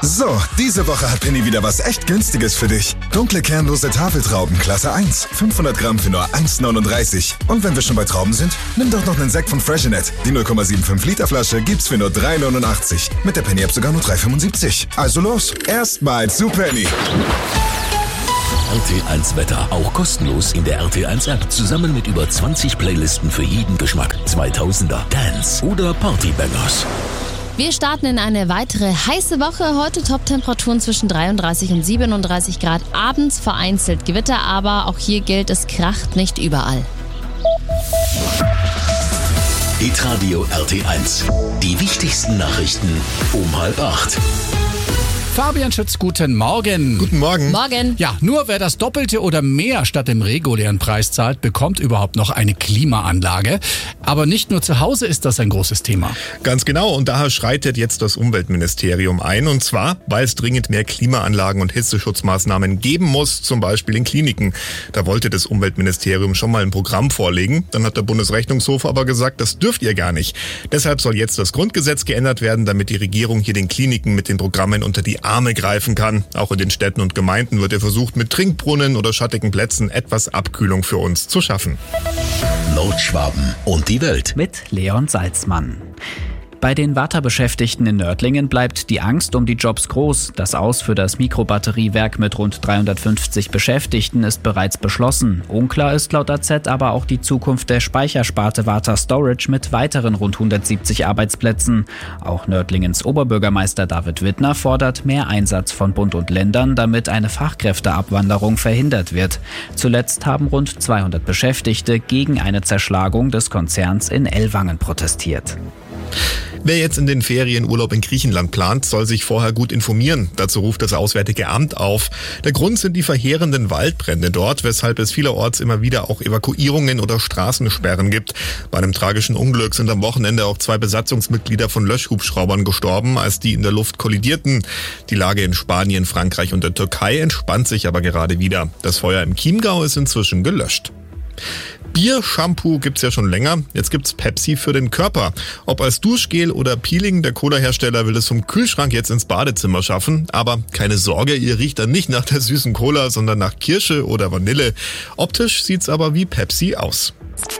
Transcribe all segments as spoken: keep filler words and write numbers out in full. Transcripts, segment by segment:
So, diese Woche hat Penny wieder was echt Günstiges für dich. Dunkle kernlose Tafeltrauben Klasse eins. fünfhundert Gramm für nur eins neununddreißig. Und wenn wir schon bei Trauben sind, nimm doch noch einen Sekt von Freshenet. Die null Komma fünfundsiebzig Liter Flasche gibt's für nur drei neunundachtzig. Mit der Penny App sogar nur drei fünfundsiebzig. Also los, erstmal zu Penny. R T eins Wetter, auch kostenlos in der R T eins App. Zusammen mit über zwanzig Playlisten für jeden Geschmack. zweitausender, Dance oder Partybangers. Wir starten in eine weitere heiße Woche. Heute Top-Temperaturen zwischen dreiunddreißig und siebenunddreißig Grad. Abends vereinzelt Gewitter, aber auch hier gilt, es kracht nicht überall. Hitradio R T eins. Die wichtigsten Nachrichten um halb acht. Fabian Schütz, guten Morgen. Guten Morgen. Morgen. Ja, nur wer das Doppelte oder mehr statt dem regulären Preis zahlt, bekommt überhaupt noch eine Klimaanlage. Aber nicht nur zu Hause ist das ein großes Thema. Ganz genau, und daher schreitet jetzt das Umweltministerium ein. Und zwar, weil es dringend mehr Klimaanlagen und Hitzeschutzmaßnahmen geben muss, zum Beispiel in Kliniken. Da wollte das Umweltministerium schon mal ein Programm vorlegen. Dann hat der Bundesrechnungshof aber gesagt, das dürft ihr gar nicht. Deshalb soll jetzt das Grundgesetz geändert werden, damit die Regierung hier den Kliniken mit den Programmen unter die Arme greifen kann. Auch in den Städten und Gemeinden wird ja versucht, mit Trinkbrunnen oder schattigen Plätzen etwas Abkühlung für uns zu schaffen. Nordschwaben und die Welt. Mit Leon Salzmann. Bei den Warta-Beschäftigten in Nördlingen bleibt die Angst um die Jobs groß. Das Aus für das Mikrobatteriewerk mit rund dreihundertfünfzig Beschäftigten ist bereits beschlossen. Unklar ist laut A Z aber auch die Zukunft der Speichersparte Warta Storage mit weiteren rund hundertsiebzig Arbeitsplätzen. Auch Nördlingens Oberbürgermeister David Wittner fordert mehr Einsatz von Bund und Ländern, damit eine Fachkräfteabwanderung verhindert wird. Zuletzt haben rund zweihundert Beschäftigte gegen eine Zerschlagung des Konzerns in Ellwangen protestiert. Wer jetzt in den Ferien Urlaub in Griechenland plant, soll sich vorher gut informieren. Dazu ruft das Auswärtige Amt auf. Der Grund sind die verheerenden Waldbrände dort, weshalb es vielerorts immer wieder auch Evakuierungen oder Straßensperren gibt. Bei einem tragischen Unglück sind am Wochenende auch zwei Besatzungsmitglieder von Löschhubschraubern gestorben, als die in der Luft kollidierten. Die Lage in Spanien, Frankreich und der Türkei entspannt sich aber gerade wieder. Das Feuer im Chiemgau ist inzwischen gelöscht. Bier-Shampoo gibt's ja schon länger, jetzt gibt's Pepsi für den Körper. Ob als Duschgel oder Peeling, der Cola-Hersteller will es vom Kühlschrank jetzt ins Badezimmer schaffen. Aber keine Sorge, ihr riecht dann nicht nach der süßen Cola, sondern nach Kirsche oder Vanille. Optisch sieht's aber wie Pepsi aus.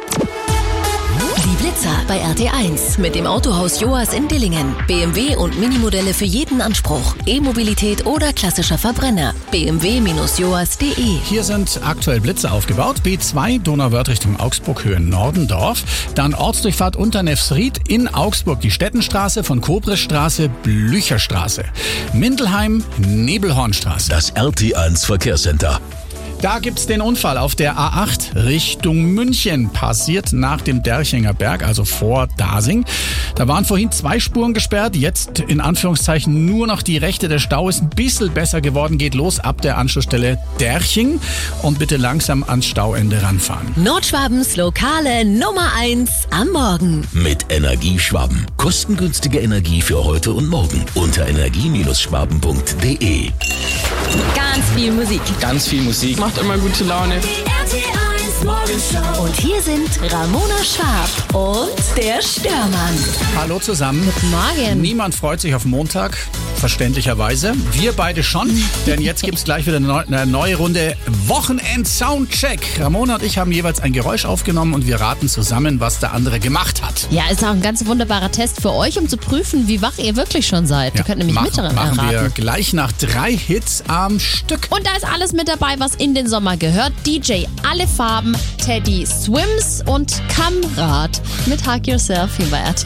Die Blitzer bei R T eins mit dem Autohaus Joas in Dillingen. B M W und Minimodelle für jeden Anspruch. E-Mobilität oder klassischer Verbrenner. b m w Bindestrich joas Punkt de. Hier sind aktuell Blitze aufgebaut. B zwei, Donauwörth Richtung Augsburg, Höhe Nordendorf. Dann Ortsdurchfahrt unter Nefsried in Augsburg, die Stettenstraße, von Kobresstraße, Blücherstraße. Mindelheim, Nebelhornstraße. Das R T eins Verkehrscenter. Da gibt's den Unfall auf der A acht Richtung München. Passiert nach dem Derchinger Berg, also vor Dasing. Da waren vorhin zwei Spuren gesperrt, jetzt in Anführungszeichen nur noch die rechte. Der Stau ist ein bisschen besser geworden, geht los ab der Anschlussstelle Derching und bitte langsam ans Stauende ranfahren. Nordschwabens lokale Nummer eins am Morgen. Mit Energieschwaben. Kostengünstige Energie für heute und morgen. Unter energie Schwaben Punkt de. Ganz viel Musik. Ganz viel Musik. Macht immer gute Laune. Die R T eins Morgenshow. Und hier sind Ramona Schwab und der Störmann. Hallo zusammen. Guten Morgen. Niemand freut sich auf Montag, verständlicherweise. Wir beide schon, denn jetzt gibt's gleich wieder eine neue Runde Wochenend-Soundcheck. Ramona und ich haben jeweils ein Geräusch aufgenommen und wir raten zusammen, was der andere gemacht hat. Ja, ist auch ein ganz wunderbarer Test für euch, um zu prüfen, wie wach ihr wirklich schon seid. Ja, Ihr könnt nämlich machen, mit machen erraten. wir gleich nach drei Hits am Stück. Und da ist alles mit dabei, was in den Sommer gehört. D J Alle Farben, Teddy Swims und Kamrat mit Hug Yourself hier bei R T